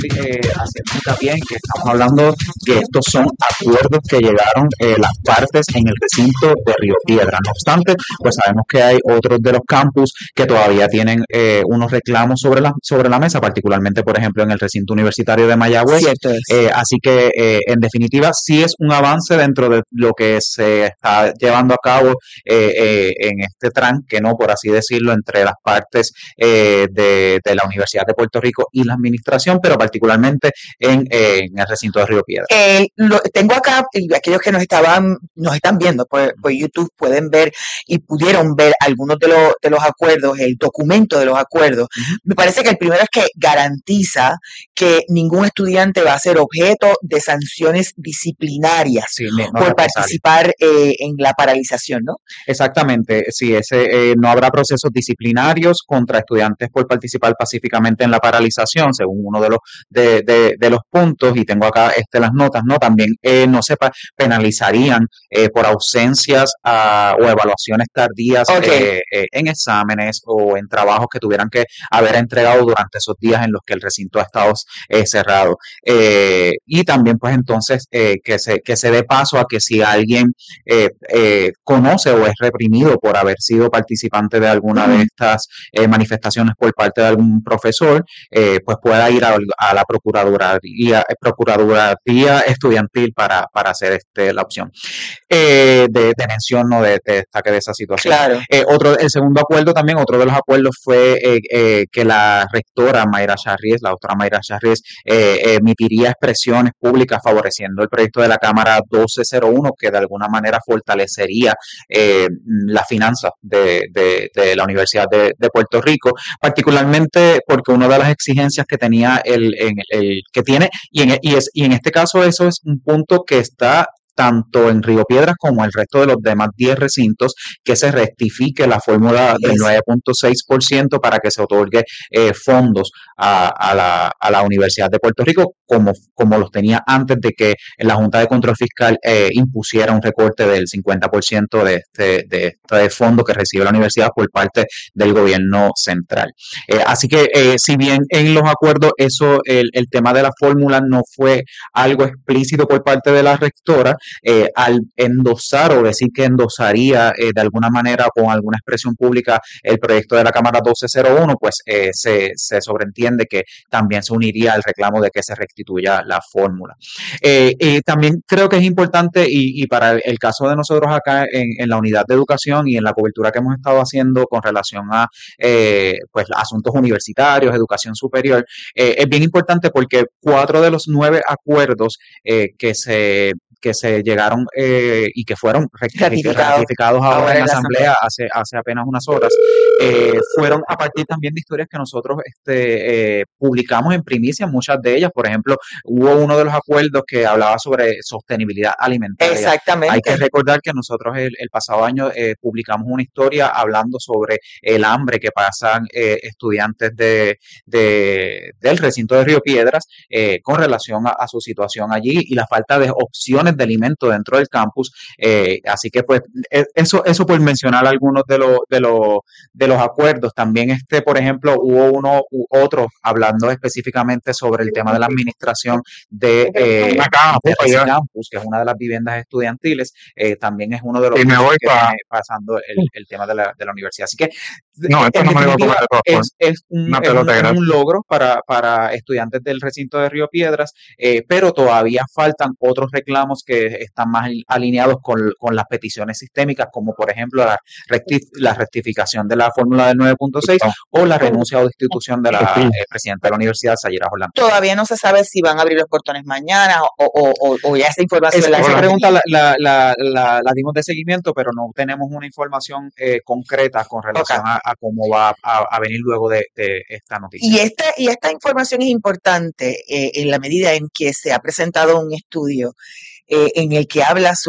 haciendo hincapié en que estamos hablando que estos son acuerdos que llegaron las partes en el recinto de Río Piedras. No obstante, pues sabemos que hay otros de los campus que todavía tienen unos reclamos sobre la mesa, particularmente, por ejemplo, en el recinto universitario de Mayagüez. Cierto es. Así que, en definitiva, sí es un avance dentro de lo que se está llevando a cabo en este tranque, ¿no? Por así decirlo, entre las partes de la Universidad de Puerto Rico y la administración, pero particularmente en el recinto de Río Piedras. Tengo acá, y aquellos que nos están viendo por YouTube pueden ver y pudieron ver algunos de los acuerdos, el documento de los acuerdos. Me parece que el primero es que garantiza que ningún estudiante va a ser objeto de sanciones disciplinarias por participar en la paralización, ¿no? Exactamente, sí, no habrá procesos disciplinarios contra estudiantes por participar pacíficamente en la paralización, según uno de los puntos, y tengo acá las notas, ¿no? También no se penalizarían por ausencias o evaluaciones tardías en exámenes o en trabajos que tuvieran que haber entregado durante esos días en los que el recinto ha estado cerrado. Y también, pues entonces, que se dé paso a que si alguien conoce o es reprimido por haber sido participante de alguna de estas manifestaciones por parte de algún profesor, pues pueda ir a la Procuraduría Estudiantil para hacer la opción de mención, ¿no? de destaque de esa situación. Claro. El segundo acuerdo también, otro de los acuerdos fue que la rectora Mayra Charries, la doctora Mayra Charries, emitiría expresiones públicas favoreciendo el proyecto de la Cámara 1201, que de alguna manera fortalecería las finanzas de la Universidad de Puerto Rico, particularmente porque una de las exigencias que tenía que tiene, y en este caso eso es un punto que está tanto en Río Piedras como en el resto de los demás 10 recintos, que se rectifique la fórmula del 9.6% para que se otorgue fondos a la Universidad de Puerto Rico, como los tenía antes de que la Junta de Control Fiscal impusiera un recorte del 50% de este fondo que recibe la universidad por parte del gobierno central. Así que, si bien en los acuerdos el tema de la fórmula no fue algo explícito por parte de la rectora, al endosar o decir que endosaría de alguna manera con alguna expresión pública el proyecto de la Cámara 1201, pues se sobreentiende que también se uniría al reclamo de que se restituya la fórmula. También creo que es importante, y para el caso de nosotros acá en la unidad de educación y en la cobertura que hemos estado haciendo con relación a pues asuntos universitarios, educación superior, es bien importante porque 4 de los 9 acuerdos que se llegaron y que fueron ratificados ahora en la Asamblea hace apenas unas horas, fueron a partir también de historias que nosotros publicamos en primicia, muchas de ellas. Por ejemplo, hubo uno de los acuerdos que hablaba sobre sostenibilidad alimentaria. Exactamente. Hay que recordar que nosotros el pasado año publicamos una historia hablando sobre el hambre que pasan estudiantes del recinto de Río Piedras con relación a su situación allí y la falta de opciones de alimento dentro del campus. Así que, pues, eso por mencionar algunos de los acuerdos. También por ejemplo, hubo otro hablando específicamente sobre el tema de la administración de campus, que es una de las viviendas estudiantiles. También es uno de los que viene pasando el tema de la universidad. Así que es un logro para estudiantes del recinto de Río Piedras, pero todavía faltan otros reclamos que están más alineados con las peticiones sistémicas, como por ejemplo la rectificación de la fórmula del 9.6 o la renuncia o destitución de la presidenta de la universidad, Sayira Orlando. Todavía no se sabe si van a abrir los portones mañana o ya esa información. Esa pregunta la dimos de seguimiento, pero no tenemos una información concreta con relación a cómo va a venir luego de esta noticia. Y esta información es importante en la medida en que se ha presentado un estudio en el que habla sobre